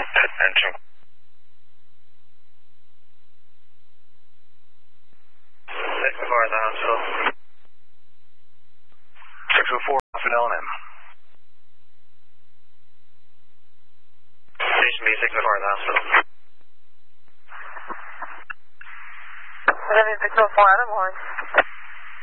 Attention. Signify at the hospital. 604 Alpha L&M. Station B, signify at the hospital. 604 Adam 1.